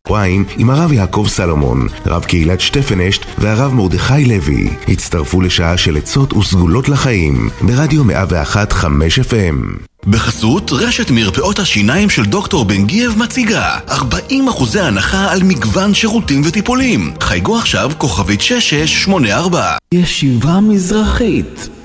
עם הרב יעקב סלומון, רב קהילת שטפנשט והרב מרדכי לוי. הצטרפו לשעה של עצות וסגולות לחיים ברדיו 101.5 FM. בחסות רשת מרפאות השיניים של דוקטור בן גייב מציגה 40% הנחה על מגוון שירותים וטיפולים. חייגו עכשיו כוכבית 6684. ישיבה מזרחית